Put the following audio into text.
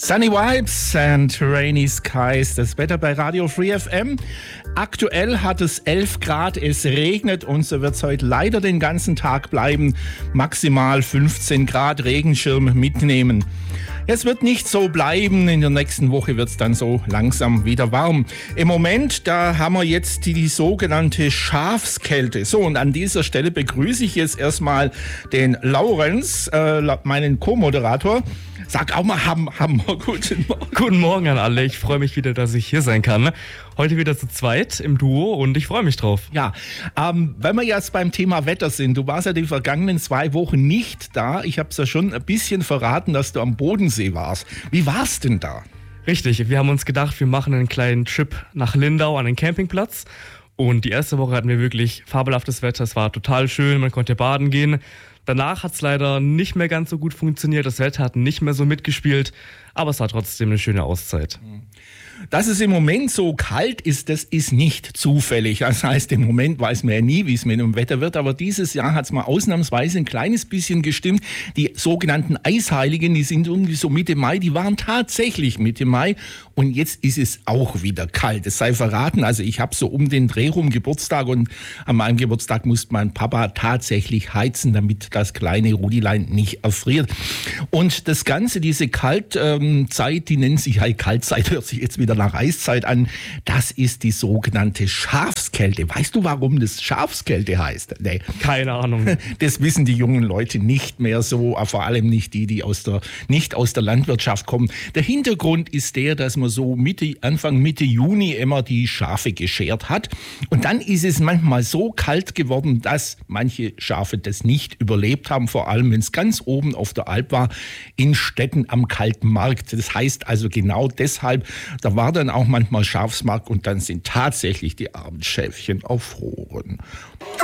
Sunny Vibes and Rainy Skies, das Wetter bei Radio Free FM. Aktuell hat es 11 Grad, es regnet und so wird es heute leider den ganzen Tag bleiben. Maximal 15 Grad, Regenschirm mitnehmen. Es wird nicht so bleiben, in der nächsten Woche wird es dann so langsam wieder warm. Im Moment, da haben wir jetzt die sogenannte Schafskälte. So, und an dieser Stelle begrüße ich jetzt erstmal den Laurenz, meinen Co-Moderator. Sag auch mal Hammer, guten Morgen. Guten Morgen an alle, ich freue mich wieder, dass ich hier sein kann. Heute wieder zu zweit im Duo und ich freue mich drauf. Ja, wenn wir jetzt beim Thema Wetter sind, du warst ja die vergangenen 2 Wochen nicht da. Ich habe es ja schon ein bisschen verraten, dass du am Bodensee warst. Wie war's denn da? Richtig, wir haben uns gedacht, wir machen einen kleinen Trip nach Lindau an den Campingplatz. Und die erste Woche hatten wir wirklich fabelhaftes Wetter, es war total schön, man konnte baden gehen. Danach hat es leider nicht mehr ganz so gut funktioniert, das Wetter hat nicht mehr so mitgespielt, aber es war trotzdem eine schöne Auszeit. Dass es im Moment so kalt ist, das ist nicht zufällig. Das heißt, im Moment weiß man ja nie, wie es mit dem Wetter wird. Aber dieses Jahr hat es mal ausnahmsweise ein kleines bisschen gestimmt. Die sogenannten Eisheiligen, die sind irgendwie so Mitte Mai, die waren tatsächlich Mitte Mai. Und jetzt ist es auch wieder kalt. Es sei verraten, also ich habe so um den Dreh rum Geburtstag und an meinem Geburtstag musste mein Papa tatsächlich heizen, damit das kleine Rudilein nicht erfriert. Und das Ganze, diese Kaltzeit, die nennt sich halt Kaltzeit, hört sich jetzt wieder nach Eiszeit an. Das ist die sogenannte Schafskälte. Weißt du, warum das Schafskälte heißt? Nee. Keine Ahnung. Das wissen die jungen Leute nicht mehr so, vor allem nicht die nicht aus der Landwirtschaft kommen. Der Hintergrund ist der, dass man so Anfang Mitte Juni immer die Schafe geschert hat. Und dann ist es manchmal so kalt geworden, dass manche Schafe das nicht überlebt haben, vor allem wenn es ganz oben auf der Alp war, in Städten am kalten Markt. Das heißt also genau deshalb, da war dann auch manchmal Schafsmarkt und dann sind tatsächlich die armen Schäfchen erfroren.